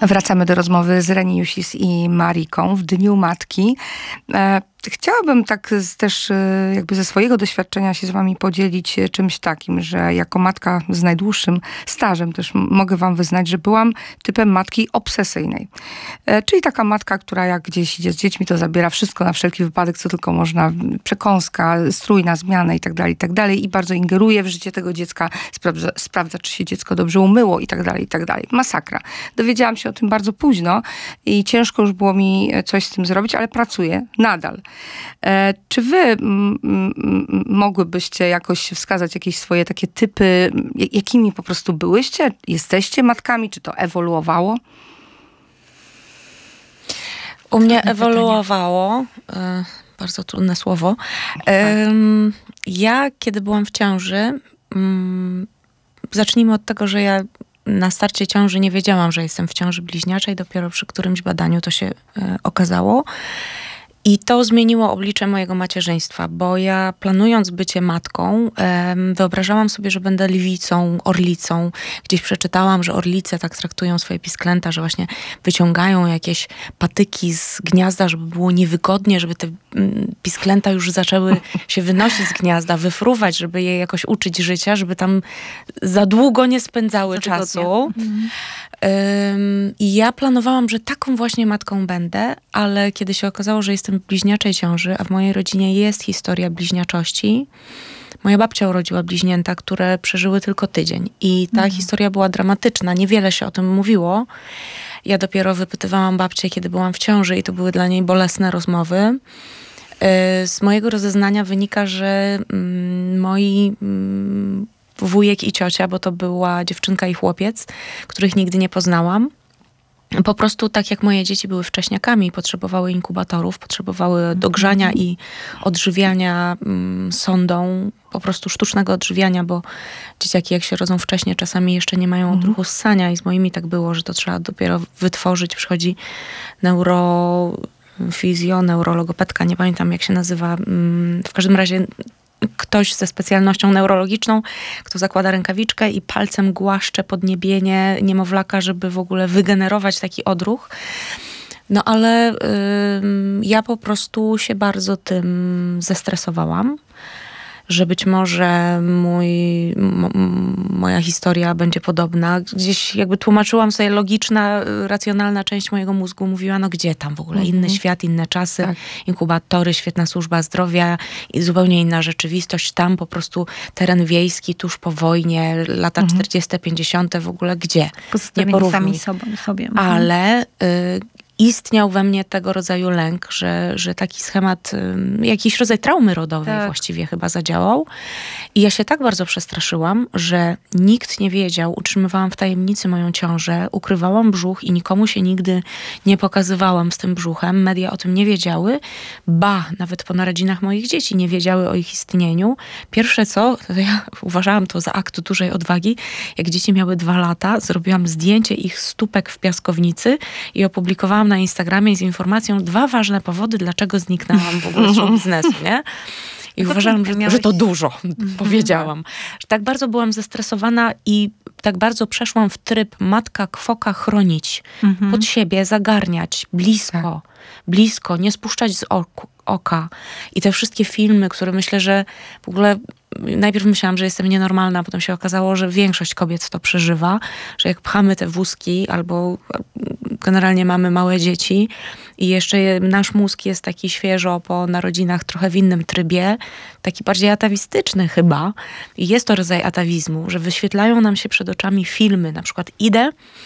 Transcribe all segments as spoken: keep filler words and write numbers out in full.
Wracamy do rozmowy z Reni Jusis i Mariką w Dniu Matki. E, Chciałabym tak z, też jakby ze swojego doświadczenia się z wami podzielić czymś takim, że jako matka z najdłuższym stażem też mogę wam wyznać, że byłam typem matki obsesyjnej. E, czyli taka matka, która jak gdzieś idzie z dziećmi, to zabiera wszystko na wszelki wypadek, co tylko można. Przekąska, strój na zmianę i tak dalej, i tak dalej. I bardzo ingeruje w życie tego dziecka, sprawdza, sprawdza czy się dziecko dobrze umyło i tak dalej, i tak dalej. Masakra. Dowiedziałam się o tym bardzo późno i ciężko już było mi coś z tym zrobić, ale pracuję nadal. E, czy wy m, m, mogłybyście jakoś wskazać jakieś swoje takie typy, jakimi po prostu byłyście? Jesteście matkami? Czy to ewoluowało? U mnie ewoluowało. E, bardzo trudne słowo. E, ja, kiedy byłam w ciąży, m, zacznijmy od tego, że ja na starcie ciąży nie wiedziałam, że jestem w ciąży bliźniaczej. Dopiero przy którymś badaniu to się e, okazało. I to zmieniło oblicze mojego macierzyństwa, bo ja planując bycie matką, um, wyobrażałam sobie, że będę lwicą, orlicą. Gdzieś przeczytałam, że orlice tak traktują swoje pisklęta, że właśnie wyciągają jakieś patyki z gniazda, żeby było niewygodnie, żeby te mm, pisklęta już zaczęły się wynosić z gniazda, wyfruwać, żeby je jakoś uczyć życia, żeby tam za długo nie spędzały czasu. Mhm. Um, I ja planowałam, że taką właśnie matką będę, ale kiedy się okazało, że jestem w bliźniaczej ciąży, a w mojej rodzinie jest historia bliźniaczości. Moja babcia urodziła bliźnięta, które przeżyły tylko tydzień. I ta mhm. historia była dramatyczna. Niewiele się o tym mówiło. Ja dopiero wypytywałam babcię, kiedy byłam w ciąży i to były dla niej bolesne rozmowy. Z mojego rozeznania wynika, że moi wujek i ciocia, bo to była dziewczynka i chłopiec, których nigdy nie poznałam, po prostu tak jak moje dzieci były wcześniakami, potrzebowały inkubatorów, potrzebowały dogrzania i odżywiania mm, sondą, po prostu sztucznego odżywiania, bo dzieciaki jak się rodzą wcześniej, czasami jeszcze nie mają odruchu ssania i z moimi tak było, że to trzeba dopiero wytworzyć. Przychodzi neurofizjo, neurologopedka, nie pamiętam jak się nazywa, mm, w każdym razie ktoś ze specjalnością neurologiczną, kto zakłada rękawiczkę i palcem głaszcze podniebienie niemowlaka, żeby w ogóle wygenerować taki odruch. No ale y, ja po prostu się bardzo tym zestresowałam, że być może mój, m- moja historia będzie podobna. Gdzieś jakby tłumaczyłam sobie, logiczna, racjonalna część mojego mózgu mówiła, no gdzie tam w ogóle, mm-hmm. inny świat, inne czasy, tak. inkubatory, świetna służba zdrowia i zupełnie inna rzeczywistość. Tam po prostu teren wiejski, tuż po wojnie, lata mm-hmm. czterdzieste, pięćdziesiąte w ogóle gdzie? Nie porównuj. Sami sobie. Ale... Y- istniał we mnie tego rodzaju lęk, że, że taki schemat, jakiś rodzaj traumy rodowej tak. właściwie chyba zadziałał. I ja się tak bardzo przestraszyłam, że nikt nie wiedział, utrzymywałam w tajemnicy moją ciążę, ukrywałam brzuch i nikomu się nigdy nie pokazywałam z tym brzuchem. Media o tym nie wiedziały. Ba, nawet po narodzinach moich dzieci nie wiedziały o ich istnieniu. Pierwsze co, to ja uważałam to za akt dużej odwagi. Jak dzieci miały dwa lata, zrobiłam zdjęcie ich stópek w piaskownicy i opublikowałam na Instagramie z informacją dwa ważne powody, dlaczego zniknęłam w ogóle z show biznesu, nie? I uważałam, że, że to dużo, powiedziałam. Że tak bardzo byłam zestresowana i tak bardzo przeszłam w tryb matka, kwoka, chronić. Mhm. Pod siebie, zagarniać, blisko, blisko, nie spuszczać z oku, oka. I te wszystkie filmy, które myślę, że w ogóle najpierw myślałam, że jestem nienormalna, a potem się okazało, że większość kobiet to przeżywa, że jak pchamy te wózki albo generalnie mamy małe dzieci i jeszcze nasz mózg jest taki świeżo po narodzinach, trochę w innym trybie, taki bardziej atawistyczny chyba. I jest to rodzaj atawizmu, że wyświetlają nam się przed oczami filmy, na przykład idę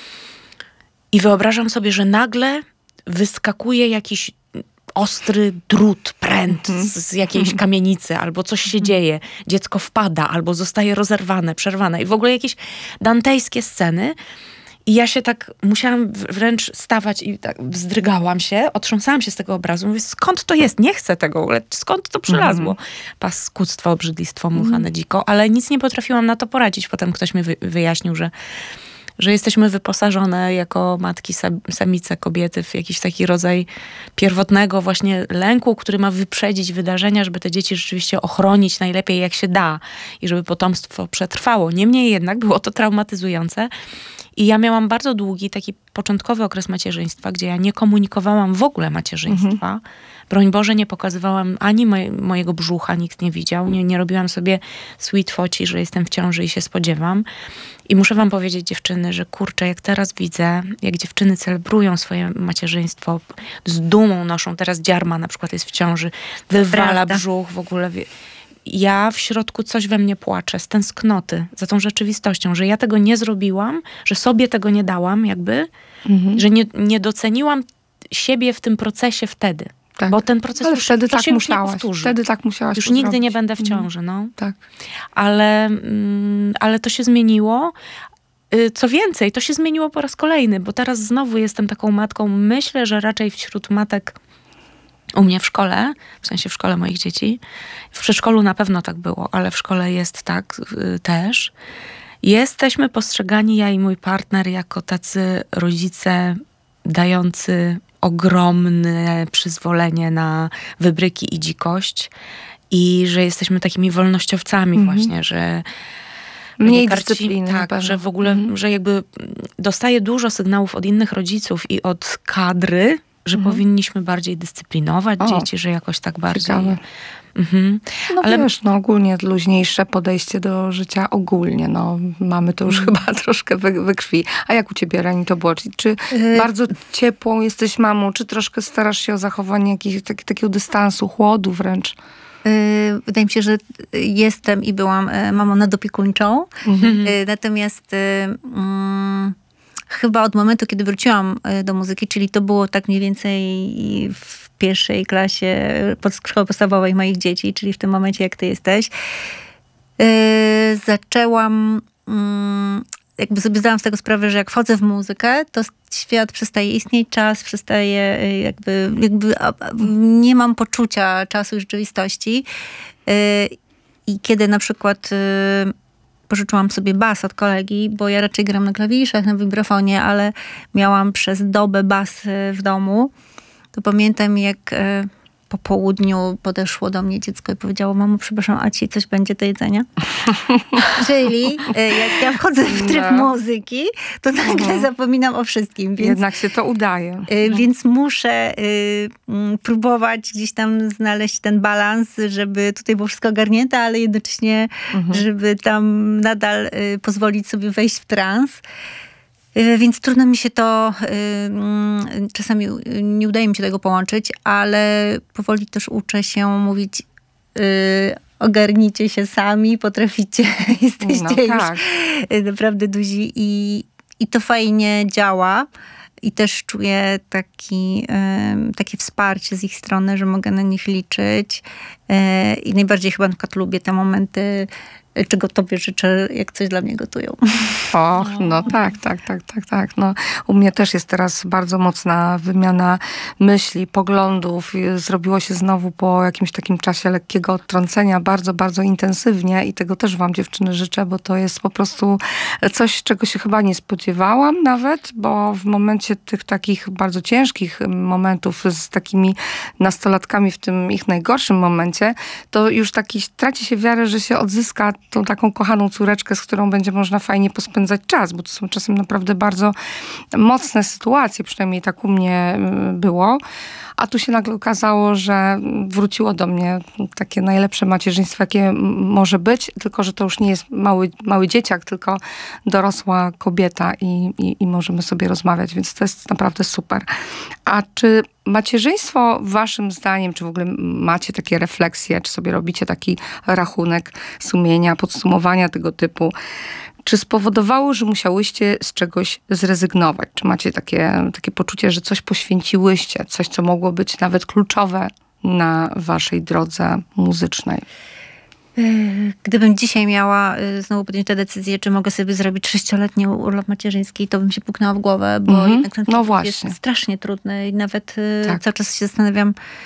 i wyobrażam sobie, że nagle wyskakuje jakiś ostry drut, pręt z, z jakiejś kamienicy, albo coś się dzieje, dziecko wpada, albo zostaje rozerwane, przerwane i w ogóle jakieś dantejskie sceny. I ja się tak musiałam wręcz stawać i tak wzdrygałam się, otrząsałam się z tego obrazu. Mówię, skąd to jest? Nie chcę tego, skąd to przylazło? Mm. Paskudztwo, obrzydlistwo, mucha na dziko, ale nic nie potrafiłam na to poradzić. Potem ktoś mi wy- wyjaśnił, że że jesteśmy wyposażone jako matki, samice, kobiety w jakiś taki rodzaj pierwotnego właśnie lęku, który ma wyprzedzić wydarzenia, żeby te dzieci rzeczywiście ochronić najlepiej jak się da i żeby potomstwo przetrwało. Niemniej jednak było to traumatyzujące I ja miałam bardzo długi, taki początkowy okres macierzyństwa, gdzie ja nie komunikowałam w ogóle macierzyństwa. Mhm. Broń Boże, nie pokazywałam ani moj, mojego brzucha, nikt nie widział. Nie, nie robiłam sobie sweet foci, że jestem w ciąży i się spodziewam. I muszę wam powiedzieć, dziewczyny, że kurczę, jak teraz widzę, jak dziewczyny celebrują swoje macierzyństwo, z dumą noszą, teraz Dziarma na przykład jest w ciąży, wywala Prawda. brzuch w ogóle. Ja w środku coś we mnie płacze z tęsknoty za tą rzeczywistością, że ja tego nie zrobiłam, że sobie tego nie dałam jakby, mhm. że nie, nie doceniłam siebie w tym procesie wtedy. Tak. Bo ten proces Ale już, wtedy to tak się musiałaś. już nie powtórzy. Wtedy tak musiałaś Już to nigdy zrobić. nie będę w ciąży, no. Mm. Tak. Ale, mm, ale to się zmieniło. Co więcej, to się zmieniło po raz kolejny, bo teraz znowu jestem taką matką, myślę, że raczej wśród matek u mnie w szkole, w sensie w szkole moich dzieci, w przedszkolu na pewno tak było, ale w szkole jest tak y, też. Jesteśmy postrzegani, ja i mój partner, jako tacy rodzice dający ogromne przyzwolenie na wybryki i dzikość i że jesteśmy takimi wolnościowcami mhm. właśnie, że mniej dyscypliny. Tak, że w ogóle, mm. że jakby dostaję dużo sygnałów od innych rodziców i od kadry, że mm. powinniśmy bardziej dyscyplinować o, dzieci, że jakoś tak bardziej... Mhm. No ale wiesz, no ogólnie luźniejsze podejście do życia ogólnie, no mamy to już mm. chyba troszkę we, we krwi. A jak u ciebie, Rani, to było? Czy, czy y- bardzo ciepłą jesteś mamą, czy troszkę starasz się o zachowanie jakiegoś tak, takiego dystansu, chłodu wręcz? Wydaje mi się, że jestem i byłam mamą nadopiekuńczą. Mhm. Natomiast um, chyba od momentu, kiedy wróciłam do muzyki, czyli to było tak mniej więcej w pierwszej klasie pod szkoły podstawowej moich dzieci, czyli w tym momencie, jak ty jesteś, yy, zaczęłam... Um, jakby sobie zdałam z tego sprawę, że jak wchodzę w muzykę, to świat przestaje istnieć, czas przestaje jakby, jakby nie mam poczucia czasu i rzeczywistości. I kiedy na przykład pożyczyłam sobie bas od kolegi, bo ja raczej gram na klawiszach, na wibrafonie, ale miałam przez dobę bas w domu, to pamiętam, jak po południu podeszło do mnie dziecko i powiedziało: mamo, przepraszam, a ci coś będzie do jedzenia? Czyli jak ja wchodzę w tryb no. muzyki, to nagle no. zapominam o wszystkim. Więc, Jednak się to udaje. No. Więc muszę y, próbować gdzieś tam znaleźć ten balans, żeby tutaj było wszystko ogarnięte, ale jednocześnie, mhm. żeby tam nadal y, pozwolić sobie wejść w trans. Więc trudno mi się to, czasami nie udaje mi się tego połączyć, ale powoli też uczę się mówić: ogarnijcie się sami, potraficie, jesteście no, tak. już naprawdę duzi i, i to fajnie działa. I też czuję taki, takie wsparcie z ich strony, że mogę na nich liczyć. I najbardziej chyba na przykład lubię te momenty, czego tobie życzę, jak coś dla mnie gotują. Och, no tak, tak, tak, tak, tak. No, u mnie też jest teraz bardzo mocna wymiana myśli, poglądów. Zrobiło się znowu po jakimś takim czasie lekkiego odtrącenia bardzo, bardzo intensywnie i tego też wam, dziewczyny, życzę, bo to jest po prostu coś, czego się chyba nie spodziewałam nawet, bo w momencie tych takich bardzo ciężkich momentów z takimi nastolatkami w tym ich najgorszym momencie, to już taki traci się wiarę, że się odzyska tą taką kochaną córeczkę, z którą będzie można fajnie pospędzać czas, bo to są czasem naprawdę bardzo mocne sytuacje, przynajmniej tak u mnie było. A tu się nagle okazało, że wróciło do mnie takie najlepsze macierzyństwo, jakie może być, tylko że to już nie jest mały, mały dzieciak, tylko dorosła kobieta i, i, i możemy sobie rozmawiać, więc to jest naprawdę super. A czy macierzyństwo waszym zdaniem, czy w ogóle macie takie refleksje, czy sobie robicie taki rachunek sumienia, podsumowania tego typu, czy spowodowało, że musiałyście z czegoś zrezygnować? Czy macie takie, takie poczucie, że coś poświęciłyście, coś, co mogło być nawet kluczowe na waszej drodze muzycznej? Gdybym dzisiaj miała znowu podjąć tę decyzję, czy mogę sobie zrobić sześcioletni urlop macierzyński, to bym się puknęła w głowę, bo mm-hmm. jednak ten no jest strasznie trudny i nawet tak. cały czas się zastanawiam,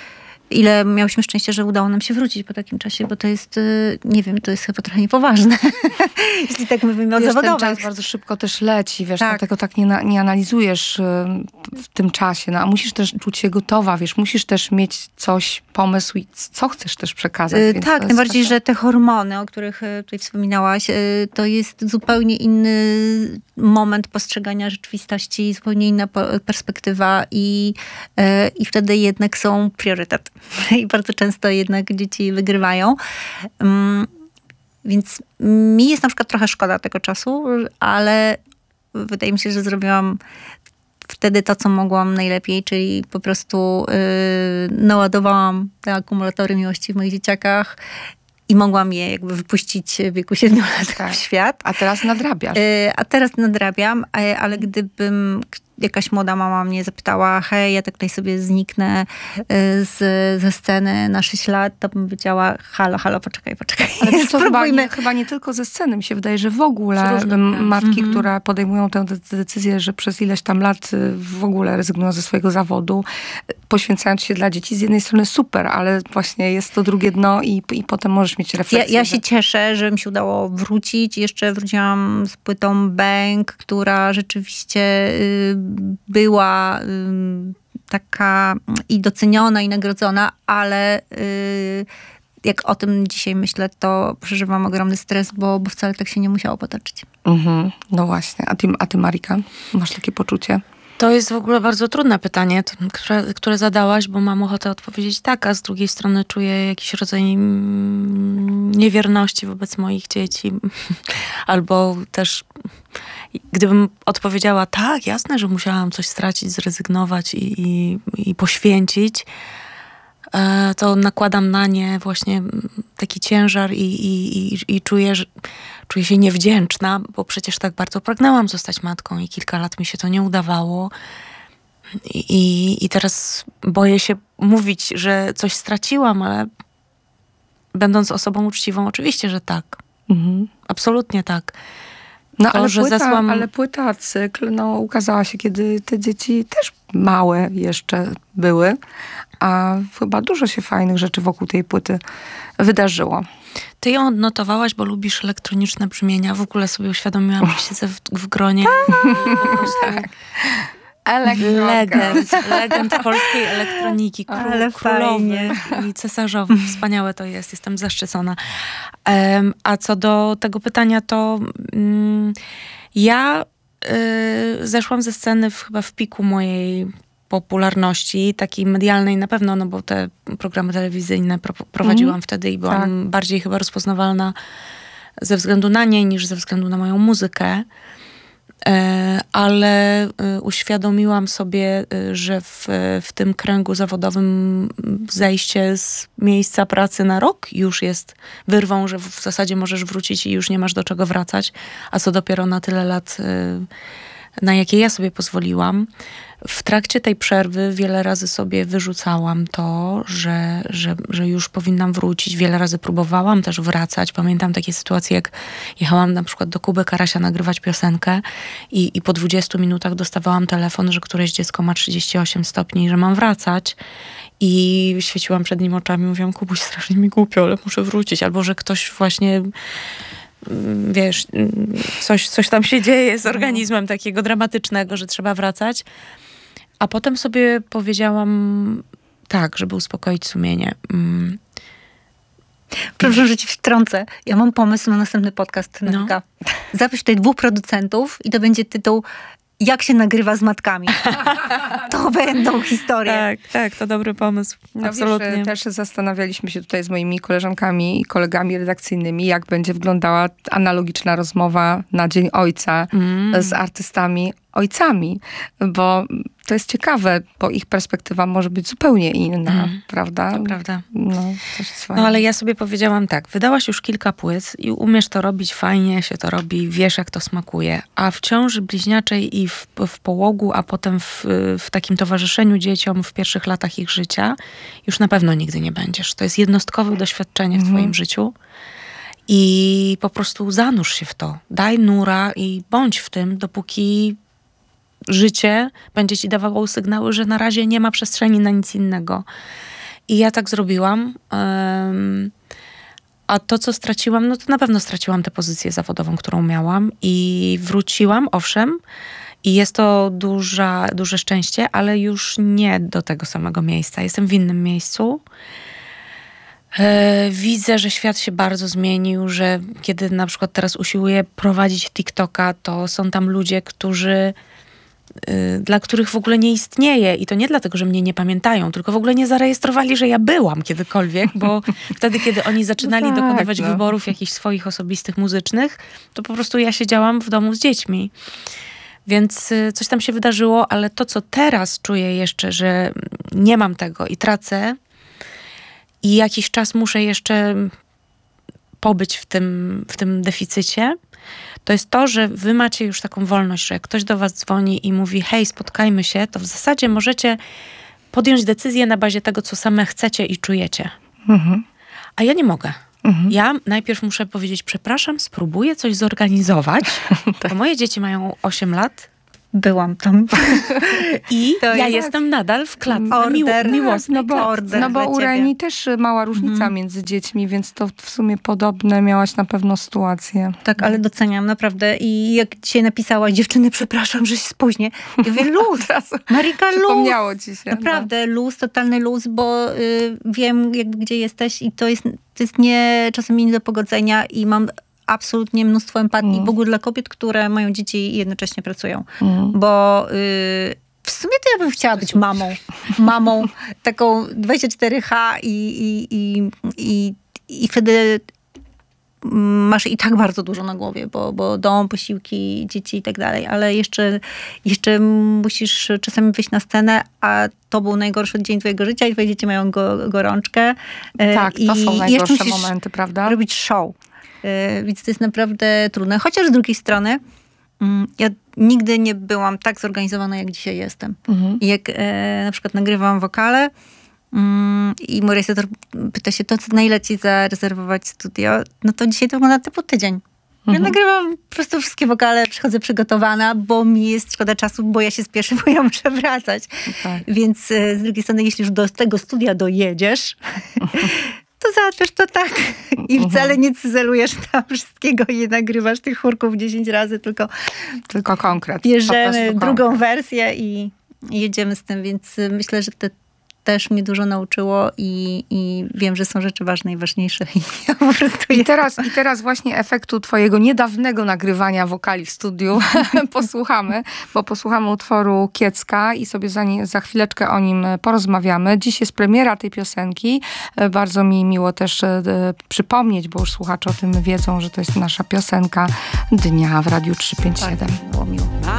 ile miałyśmy szczęścia, że udało nam się wrócić po takim czasie, bo to jest, nie wiem, to jest chyba trochę niepoważne. Jeśli tak mówimy o wiesz, zawodowych. Ten czas bardzo szybko też leci, wiesz, tak. dlatego tak nie, na, nie analizujesz w tym czasie, no, a musisz też czuć się gotowa, wiesz, musisz też mieć coś, pomysł i co chcesz też przekazać. Yy, więc tak, najbardziej, taka... że te hormony, o których tutaj wspominałaś, yy, to jest zupełnie inny moment postrzegania rzeczywistości, zupełnie inna perspektywa i, yy, i wtedy jednak są priorytet. I bardzo często jednak dzieci wygrywają. Yy, więc mi jest na przykład trochę szkoda tego czasu, ale wydaje mi się, że zrobiłam wtedy to, co mogłam najlepiej, czyli po prostu yy, naładowałam te akumulatory miłości w moich dzieciakach i mogłam je jakby wypuścić w wieku siedmiu lat tak. w świat. A teraz nadrabiasz. Yy, a teraz nadrabiam, ale gdybym jakaś młoda mama mnie zapytała, hej, ja tak tutaj sobie zniknę z, ze sceny na sześć lat, to bym powiedziała, halo, halo, poczekaj, poczekaj. Ale wiesz, to chyba nie, chyba nie tylko ze sceny. Mi się wydaje, że w ogóle matki, mm-hmm. które podejmują tę decyzję, że przez ileś tam lat w ogóle rezygnują ze swojego zawodu, poświęcając się dla dzieci, z jednej strony super, ale właśnie jest to drugie dno i, i potem możesz mieć refleksję. Ja, ja się cieszę, że mi się udało wrócić. Jeszcze wróciłam z płytą Bang, która rzeczywiście y, była y, taka i doceniona, i nagrodzona, ale y, jak o tym dzisiaj myślę, to przeżywam ogromny stres, bo, bo wcale tak się nie musiało potoczyć. Mhm, no właśnie. A ty, a ty, Marika, masz takie poczucie? To jest w ogóle bardzo trudne pytanie, które, które zadałaś, bo mam ochotę odpowiedzieć tak, a z drugiej strony czuję jakiś rodzaj niewierności wobec moich dzieci. Albo też gdybym odpowiedziała tak, jasne, że musiałam coś stracić, zrezygnować i, i, i poświęcić, to nakładam na nie właśnie taki ciężar i, i, i, i czuję, że czuję się niewdzięczna, bo przecież tak bardzo pragnęłam zostać matką i kilka lat mi się to nie udawało. I, i teraz boję się mówić, że coś straciłam, ale będąc osobą uczciwą, oczywiście, że tak. Mhm. Absolutnie tak. No to, ale, że płyta, zesłam... ale płyta, cykl, no, ukazała się, kiedy te dzieci też małe jeszcze były, a chyba dużo się fajnych rzeczy wokół tej płyty wydarzyło. Ty ją odnotowałaś, bo lubisz elektroniczne brzmienia. W ogóle sobie uświadomiłam, że siedzę w, w gronie. Po prostu legend, legend polskiej elektroniki. Kró, Ale królowy i cesarzowy. Wspaniałe to jest. Jestem zaszczycona. Um, a co do tego pytania, to um, ja y, zeszłam ze sceny w, chyba w piku mojej popularności, takiej medialnej na pewno, no bo te programy telewizyjne pro, prowadziłam mm. wtedy i byłam tak. bardziej chyba rozpoznawalna ze względu na nie niż ze względu na moją muzykę. Ale uświadomiłam sobie, że w, w tym kręgu zawodowym zejście z miejsca pracy na rok już jest wyrwą, że w zasadzie możesz wrócić i już nie masz do czego wracać, a co dopiero na tyle lat, na jakie ja sobie pozwoliłam. W trakcie tej przerwy wiele razy sobie wyrzucałam to, że, że, że już powinnam wrócić. Wiele razy próbowałam też wracać. Pamiętam takie sytuacje, jak jechałam na przykład do Kuby Karasia nagrywać piosenkę i, i po dwudziestu minutach dostawałam telefon, że któreś dziecko ma trzydzieści osiem stopni i że mam wracać. I świeciłam przed nim oczami i mówiłam, Kubuś, strasznie mi głupio, ale muszę wrócić. Albo, że ktoś właśnie... wiesz, coś, coś tam się dzieje z organizmem takiego dramatycznego, że trzeba wracać. A potem sobie powiedziałam tak, żeby uspokoić sumienie. Mm. Proszę, że ci wtrącę. Ja mam pomysł na następny podcast. No. Zapisz tutaj dwóch producentów i to będzie tytuł Jak się nagrywa z matkami. To będą historie. Tak, tak, to dobry pomysł. No absolutnie. Wiesz, też zastanawialiśmy się tutaj z moimi koleżankami i kolegami redakcyjnymi, jak będzie wyglądała analogiczna rozmowa na Dzień Ojca mm. z artystami ojcami, bo to jest ciekawe, bo ich perspektywa może być zupełnie inna, mm. prawda? To prawda. No, to jest fajne. No ale ja sobie powiedziałam tak, wydałaś już kilka płyt i umiesz to robić, fajnie się to robi, wiesz jak to smakuje, a w ciąży bliźniaczej i w, w połogu, a potem w, w takim towarzyszeniu dzieciom w pierwszych latach ich życia już na pewno nigdy nie będziesz. To jest jednostkowe doświadczenie w mm. twoim życiu. I po prostu zanurz się w to. Daj nura i bądź w tym, dopóki życie będzie ci dawało sygnały, że na razie nie ma przestrzeni na nic innego. I ja tak zrobiłam. Um, a to, co straciłam, no to na pewno straciłam tę pozycję zawodową, którą miałam i wróciłam, owszem, i jest to duża, duże szczęście, ale już nie do tego samego miejsca. Jestem w innym miejscu. Widzę, że świat się bardzo zmienił, że kiedy na przykład teraz usiłuję prowadzić TikToka, to są tam ludzie, którzy, dla których w ogóle nie istnieje i to nie dlatego, że mnie nie pamiętają, tylko w ogóle nie zarejestrowali, że ja byłam kiedykolwiek, bo wtedy, kiedy oni zaczynali no tak, dokonywać no. wyborów jakichś swoich osobistych, muzycznych, to po prostu ja siedziałam w domu z dziećmi. Więc coś tam się wydarzyło, ale to, co teraz czuję jeszcze, że nie mam tego i tracę, i jakiś czas muszę jeszcze pobyć w tym, w tym deficycie, to jest to, że wy macie już taką wolność, że jak ktoś do was dzwoni i mówi hej, spotkajmy się, to w zasadzie możecie podjąć decyzję na bazie tego, co same chcecie i czujecie. Mhm. A ja nie mogę. Mhm. Ja najpierw muszę powiedzieć, przepraszam, spróbuję coś zorganizować, tak. bo moje dzieci mają osiem lat. Byłam tam. I to ja jest jestem nadal w klatce order, mił- miłosnej No bo, order no bo u Reni też mała różnica mhm. między dziećmi, więc to w sumie podobne miałaś na pewno sytuacje. Tak, ale doceniam naprawdę. I jak dzisiaj napisała dziewczyny, przepraszam, że się spóźnię. Ja mówię, luz. Marika, luz. Przypomniało ci się. Naprawdę, no. luz, totalny luz, bo y, wiem jakby gdzie jesteś i to jest, to jest nie, czasem nie do pogodzenia i mam absolutnie mnóstwo empatii mm. w ogóle dla kobiet, które mają dzieci i jednocześnie pracują. Mm. Bo y, w sumie to ja bym chciała być mamą. Mamą taką dwadzieścia cztery H i, i, i, i, i wtedy masz i tak bardzo dużo na głowie, bo, bo dom, posiłki, dzieci i tak dalej, ale jeszcze, jeszcze musisz czasami wyjść na scenę, a to był najgorszy dzień twojego życia i twoje dzieci mają go, gorączkę. Tak, to I są najgorsze momenty, prawda? Robić show. Więc to jest naprawdę trudne. Chociaż z drugiej strony ja nigdy nie byłam tak zorganizowana, jak dzisiaj jestem. Mhm. I jak e, na przykład nagrywam wokale mm, i mój rejestrator pyta się, to na ile ci zarezerwować studio, no to dzisiaj to wygląda typu tydzień. Mhm. Ja nagrywam po prostu wszystkie wokale, przychodzę przygotowana, bo mi jest szkoda czasu, bo ja się spieszę, bo ja muszę wracać. Tak. Więc e, z drugiej strony, jeśli już do tego studia dojedziesz, to załatwiasz to tak i wcale nie cyzelujesz tam wszystkiego i nie nagrywasz tych chórków dziesięć razy, tylko tylko konkret. Bierzemy drugą konkret. wersję i jedziemy z tym, więc myślę, że te też mnie dużo nauczyło i, i wiem, że są rzeczy ważne i ważniejsze. I, ja po prostu I, teraz, I teraz właśnie efektu twojego niedawnego nagrywania wokali w studiu posłuchamy, bo posłuchamy utworu Kiecka i sobie za, nie, za chwileczkę o nim porozmawiamy. Dziś jest premiera tej piosenki. Bardzo mi miło też e, przypomnieć, bo już słuchacze o tym wiedzą, że to jest nasza piosenka dnia w Radiu trzysta pięćdziesiąt siedem. Tak, było miło.